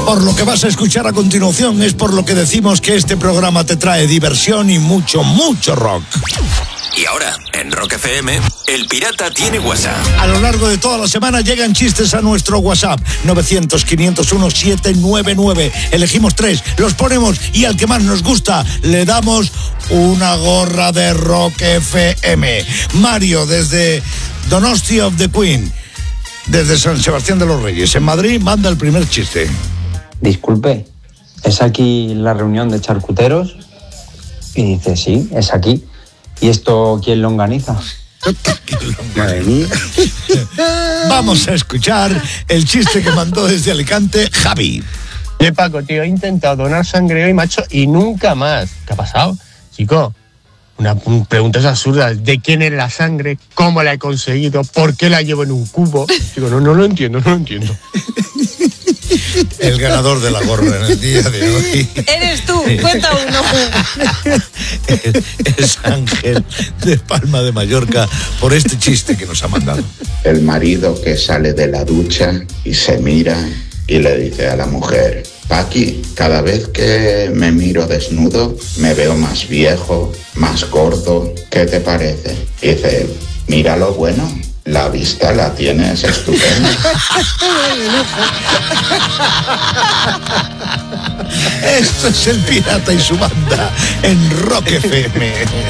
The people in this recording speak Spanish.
Por lo que vas a escuchar a continuación es por lo que decimos que este programa te trae diversión y mucho, mucho rock. Y ahora, en Rock FM, El Pirata tiene WhatsApp. A lo largo de toda la semana llegan chistes a nuestro WhatsApp 900-501-799. Elegimos 3, los ponemos y al que más nos gusta le damos una gorra de Rock FM. Mario, desde Donostia of the Queen, desde San Sebastián de los Reyes, en Madrid, manda el primer chiste. Disculpe, ¿es aquí la reunión de charcuteros? Y dice, sí, es aquí. ¿Y esto quién lo organiza? Madre mía. Vamos a escuchar el chiste que mandó desde Alicante Javi. Oye, Paco, tío, he intentado donar sangre hoy, macho, y nunca más. ¿Qué ha pasado? Chico, una preguntas absurdas. ¿De quién es la sangre? ¿Cómo la he conseguido? ¿Por qué la llevo en un cubo? Digo, no lo entiendo. El ganador de la gorra en el día de hoy Eres tú, cuenta uno. es Ángel de Palma de Mallorca por este chiste que nos ha mandado. El marido que sale de la ducha y se mira y le dice a la mujer: Paqui, cada vez que me miro desnudo me veo más viejo, más gordo, ¿qué te parece? Y dice: mira lo bueno, la vista la tienes estupenda. Esto es El Pirata y su banda en Rock FM.